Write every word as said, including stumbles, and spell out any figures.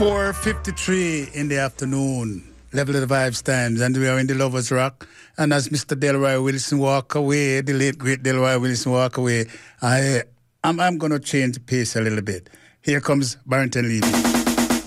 four fifty-three in the afternoon, Level of the Vibes times, and we are in the Lovers Rock. And as Mister Delroy Wilson walk away, the late great Delroy Wilson walk away, I, I'm, I'm going to change the pace a little bit. Here comes Barrington Levy.